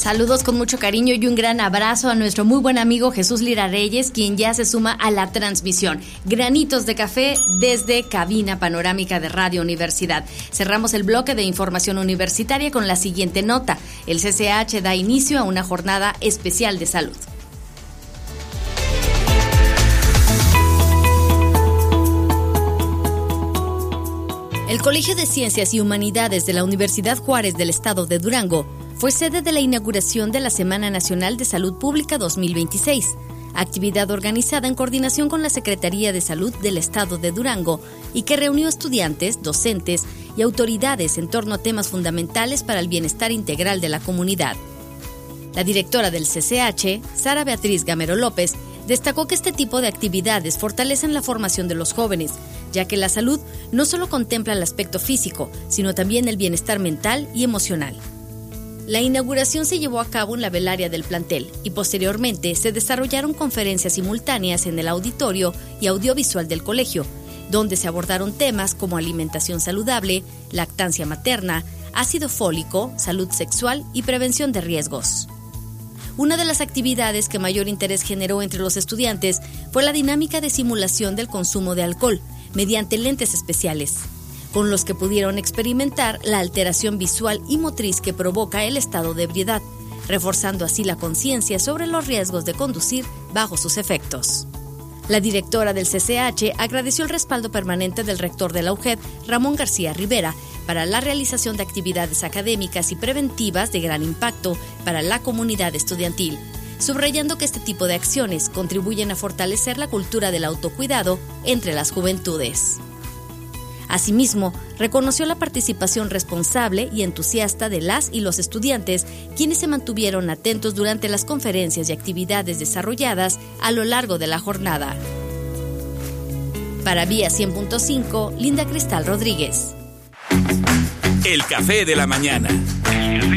Saludos con mucho cariño y un gran abrazo a nuestro muy buen amigo Jesús Lira Reyes, quien ya se suma a la transmisión. Granitos de café desde Cabina Panorámica de Radio Universidad. Cerramos el bloque de información universitaria con la siguiente nota. El CCH da inicio a una jornada especial de salud. El Colegio de Ciencias y Humanidades de la Universidad Juárez del Estado de Durango fue sede de la inauguración de la Semana Nacional de Salud Pública 2026, actividad organizada en coordinación con la Secretaría de Salud del Estado de Durango y que reunió estudiantes, docentes y autoridades en torno a temas fundamentales para el bienestar integral de la comunidad. La directora del CCH, Sara Beatriz Gamero López, destacó que este tipo de actividades fortalecen la formación de los jóvenes, ya que la salud no solo contempla el aspecto físico, sino también el bienestar mental y emocional. La inauguración se llevó a cabo en la velaria del plantel y posteriormente se desarrollaron conferencias simultáneas en el auditorio y audiovisual del colegio, donde se abordaron temas como alimentación saludable, lactancia materna, ácido fólico, salud sexual y prevención de riesgos. Una de las actividades que mayor interés generó entre los estudiantes fue la dinámica de simulación del consumo de alcohol mediante lentes especiales, con los que pudieron experimentar la alteración visual y motriz que provoca el estado de ebriedad, reforzando así la conciencia sobre los riesgos de conducir bajo sus efectos. La directora del CCH agradeció el respaldo permanente del rector de la UGED, Ramón García Rivera, para la realización de actividades académicas y preventivas de gran impacto para la comunidad estudiantil, subrayando que este tipo de acciones contribuyen a fortalecer la cultura del autocuidado entre las juventudes. Asimismo, reconoció la participación responsable y entusiasta de las y los estudiantes, quienes se mantuvieron atentos durante las conferencias y actividades desarrolladas a lo largo de la jornada. Para Vía 100.5, Linda Cristal Rodríguez. El café de la mañana.